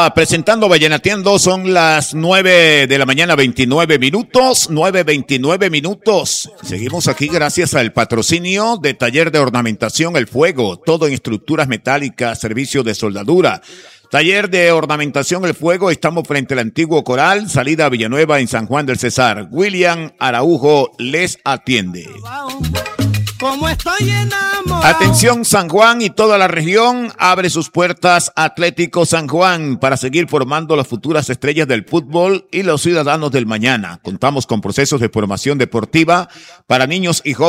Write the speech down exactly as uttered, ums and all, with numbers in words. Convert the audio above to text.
ya presentando Vallenateando, son las nueve de la mañana, veintinueve minutos, nueve veintinueve minutos. Seguimos aquí gracias al patrocinio de Taller de Ornamentación El Fuego, todo en estructuras metálicas, servicio de soldadura. Taller de Ornamentación El Fuego, estamos frente al antiguo Coral, salida a Villanueva en San Juan del Cesar. William Araujo les atiende. Como estoy enamorado. Atención San Juan y toda la región, abre sus puertas Atlético San Juan para seguir formando las futuras estrellas del fútbol y los ciudadanos del mañana. Contamos con procesos de formación deportiva para niños y jóvenes.